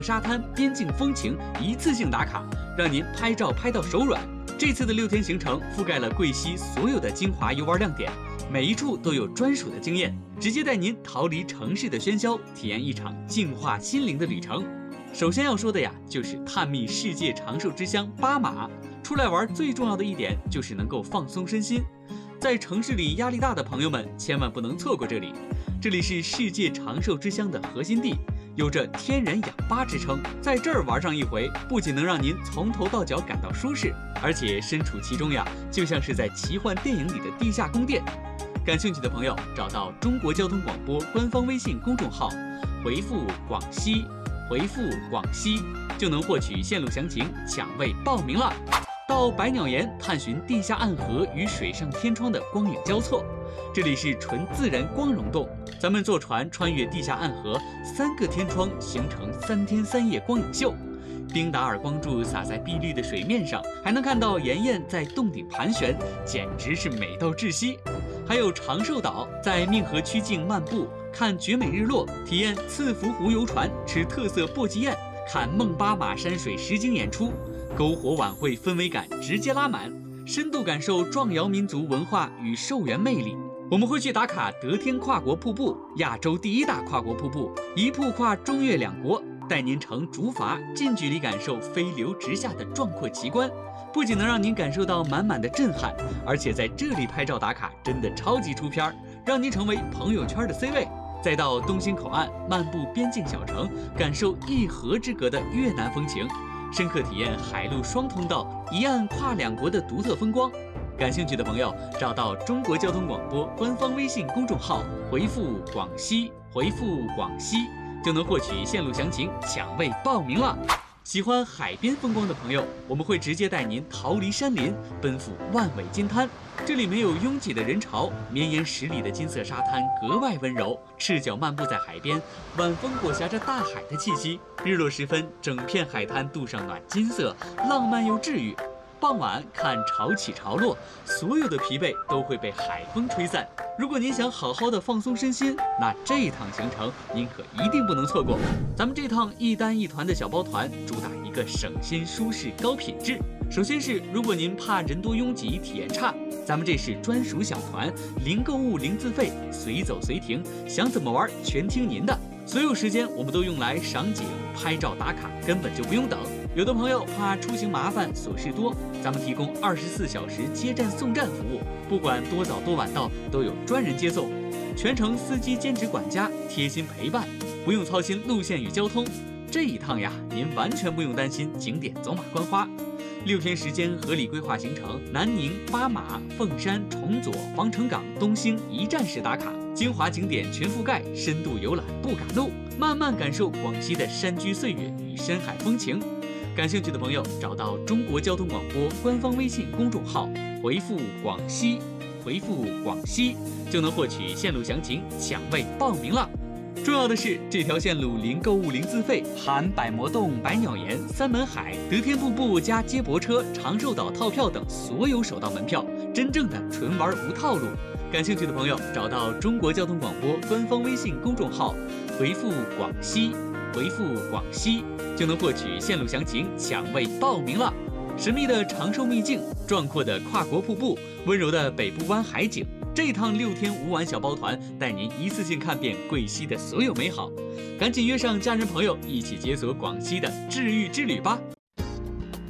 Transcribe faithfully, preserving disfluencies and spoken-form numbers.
沙滩、边境风情一次性打卡，让您拍照拍到手软。这次的六天行程覆盖了贵溪所有的精华游玩亮点，每一处都有专属的经验，直接带您逃离城市的喧嚣，体验一场净化心灵的旅程。首先要说的呀，就是探秘世界长寿之乡巴马。出来玩最重要的一点就是能够放松身心，在城市里压力大的朋友们千万不能错过这里。这里是世界长寿之乡的核心地，有着天然氧吧之称，在这儿玩上一回，不仅能让您从头到脚感到舒适，而且身处其中呀，就像是在奇幻电影里的地下宫殿。感兴趣的朋友，找到中国交通广播官方微信公众号，回复广西，回复广西，就能获取线路详情，抢位报名了。到百鸟岩探寻地下暗河与水上天窗的光影交错，这里是纯自然光溶洞，咱们坐船穿越地下暗河，三个天窗形成三天三夜光影秀。冰达尔光柱洒在碧绿的水面上，还能看到岩燕在洞顶盘旋，简直是美到窒息。还有长寿岛，在命河曲径漫步，看绝美日落，体验赐福湖游船，吃特色簸箕宴，看孟巴马山水实景演出。篝火晚会氛围感直接拉满，深度感受壮瑶民族文化与寿元魅力。我们会去打卡得天跨国瀑布，亚洲第一大跨国瀑布，一瀑跨中越两国，带您乘竹筏近距离感受飞流直下的壮阔奇观。不仅能让您感受到满满的震撼，而且在这里拍照打卡真的超级出片，让您成为朋友圈的 C 位。再到东兴口岸漫步边境小城，感受一河之隔的越南风情，深刻体验海陆双通道一岸跨两国的独特风光。感兴趣的朋友，找到中国交通广播官方微信公众号，回复广西，回复广西，就能获取线路详情，抢位报名了。喜欢海边风光的朋友，我们会直接带您逃离山林，奔赴万尾金滩。这里没有拥挤的人潮，绵延十里的金色沙滩格外温柔，赤脚漫步在海边，晚风裹挟着大海的气息。日落时分，整片海滩镀上暖金色，浪漫又治愈。傍晚看潮起潮落，所有的疲惫都会被海风吹散。如果您想好好的放松身心，那这一趟行程您可一定不能错过。咱们这趟一单一团的小包团主打一个省心、舒适、高品质。首先是，如果您怕人多拥挤、体验差，咱们这是专属小团，零购物、零自费，随走随停，想怎么玩全听您的。所有时间我们都用来赏景、拍照打卡，根本就不用等。有的朋友怕出行麻烦、琐事多，咱们提供二十四小时接站送站服务，不管多早多晚到，都有专人接送，全程司机兼职管家贴心陪伴，不用操心路线与交通。这一趟呀，您完全不用担心景点走马观花。六天时间合理规划行程，南宁、巴马、凤山、崇左、防城港、东兴一站式打卡，精华景点全覆盖，深度游览不赶路，慢慢感受广西的山居岁月与深海风情。感兴趣的朋友，找到中国交通广播官方微信公众号，回复广西，回复广西，就能获取线路详情，抢位报名了。重要的是，这条线路零购物、零自费，含百魔洞、百鸟岩、三门海、得天瀑布加接驳车、长寿岛套票等所有首道门票，真正的纯玩无套路。感兴趣的朋友，找到中国交通广播官方微信公众号，回复广西，回复广西，就能获取线路详情，抢位报名了。神秘的长寿秘境，壮阔的跨国瀑布，温柔的北部湾海景。这趟六天五晚小包团带您一次性看遍贵溪的所有美好，赶紧约上家人朋友一起解锁广西的治愈之旅吧！